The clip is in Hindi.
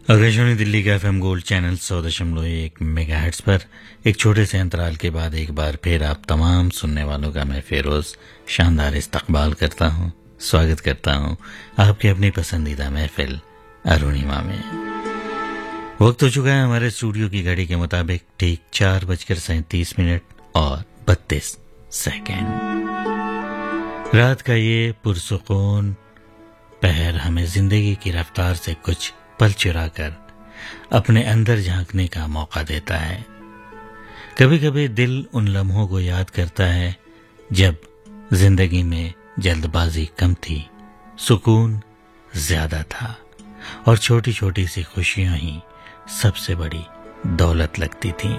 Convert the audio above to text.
आकाशवाणी दिल्ली का एफएम गोल्ड चैनल 100.1 मेगाहर्ट्ज पर एक छोटे से अंतराल के बाद एक बार फिर आप तमाम सुनने वालों का मैं फिरोज शानदार इस्तकबाल करता हूं, स्वागत करता हूं आपके अपनी पसंदीदा महफिल अरुणिमा में। वक्त हो चुका है हमारे स्टूडियो की घड़ी के मुताबिक ठीक 4:37 और 32 सेकेंड। रात का ये पुरसुकून पहर हमें जिंदगी की रफ्तार से कुछ पल चुरा कर अपने अंदर झांकने का मौका देता है। कभी कभी दिल उन लम्हों को याद करता है जब जिंदगी में जल्दबाजी कम थी, सुकून ज्यादा था और छोटी छोटी सी खुशियां ही सबसे बड़ी दौलत लगती थी।